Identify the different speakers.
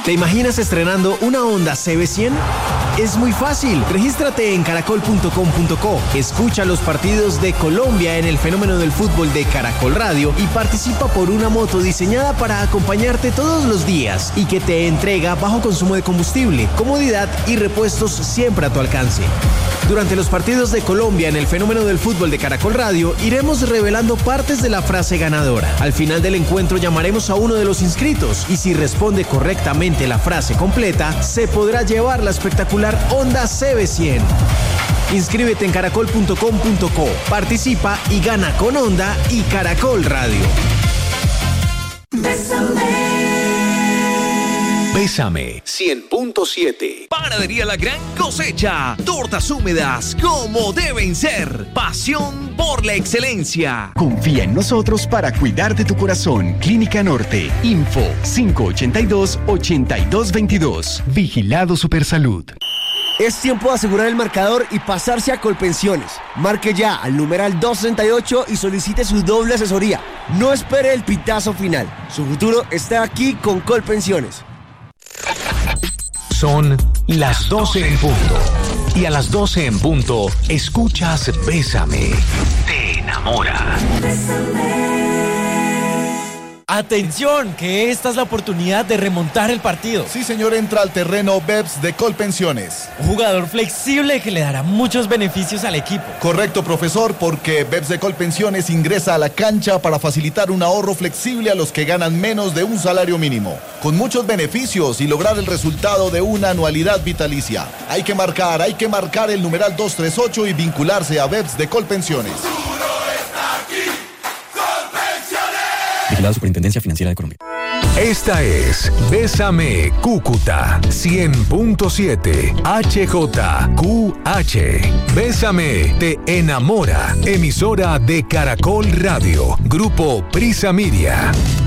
Speaker 1: ¿Te imaginas estrenando una Honda CB100? Es muy fácil. Regístrate en caracol.com.co. Escucha los partidos de Colombia en el fenómeno del fútbol de Caracol Radio y participa por una moto diseñada para acompañarte todos los días y que te entrega bajo consumo de combustible, comodidad y repuestos siempre a tu alcance. Durante los partidos de Colombia en el fenómeno del fútbol de Caracol Radio, iremos revelando partes de la frase ganadora. Al final del encuentro llamaremos a uno de los inscritos y si responde correctamente la frase completa, se podrá llevar la espectacular Honda CB100. Inscríbete en caracol.com.co, participa y gana con Honda y Caracol Radio.
Speaker 2: Bésame 100.7.
Speaker 3: Panadería La Gran Cosecha. Tortas húmedas como deben ser. Pasión por la excelencia.
Speaker 4: Confía en nosotros para cuidar de tu corazón. Clínica Norte. Info 582-8222. Vigilado Supersalud.
Speaker 5: Es tiempo de asegurar el marcador y pasarse a Colpensiones. Marque ya al numeral 238 y solicite su doble asesoría. No espere el pitazo final. Su futuro está aquí con Colpensiones.
Speaker 2: Son las 12 en punto. Y a las 12 en punto, escuchas Bésame. Te enamora.
Speaker 6: ¡Atención! Que esta es la oportunidad de remontar el partido.
Speaker 7: Sí, señor, entra al terreno BEPS de Colpensiones.
Speaker 6: Un jugador flexible que le dará muchos beneficios al equipo.
Speaker 7: Correcto, profesor, porque BEPS de Colpensiones ingresa a la cancha para facilitar un ahorro flexible a los que ganan menos de un salario mínimo, con muchos beneficios y lograr el resultado de una anualidad vitalicia. Hay que marcar el numeral 238 y vincularse a BEPS de Colpensiones.
Speaker 8: La Superintendencia Financiera de Colombia.
Speaker 2: Esta es Bésame Cúcuta 100.7 HJQH. Bésame te enamora. Emisora de Caracol Radio. Grupo Prisa Miria.